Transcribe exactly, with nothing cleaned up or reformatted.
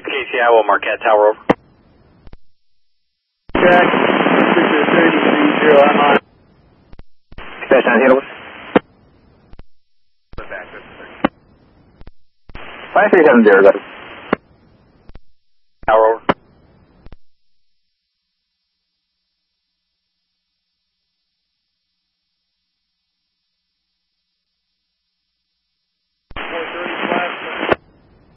K C I will Marquette Tower over. Check. thirty three zero, I'm on. Dispatch nine handle. five three seven zero, go.